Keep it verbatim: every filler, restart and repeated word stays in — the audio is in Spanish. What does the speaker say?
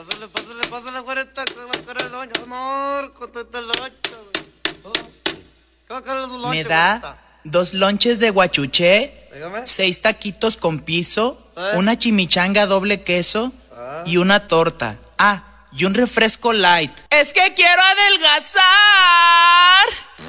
Pásale, pásale, pásale, cuarenta, que va a querer el lonche, amor, contesta el lonche. ¿Qué va a querer su lonche? ¿Me da cuarenta? Dos lonches de guachuché, Dígame. Seis taquitos con piso, ¿Eh? Una chimichanga doble queso Ah. Y una torta. Ah, y un refresco light. Es que quiero adelgazar.